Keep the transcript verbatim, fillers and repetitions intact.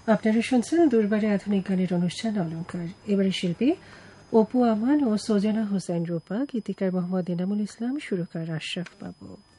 আপনারা শুনছেন দুর্বারে আধুনিক গানের অনুষ্ঠান অলংকার। এবারে শিল্পী অপু আমান ও সোজানা হোসেন রূপা, গীতিকার মোহাম্মদ এনামুল ইসলাম, সুরকার আশরাফ বাবু।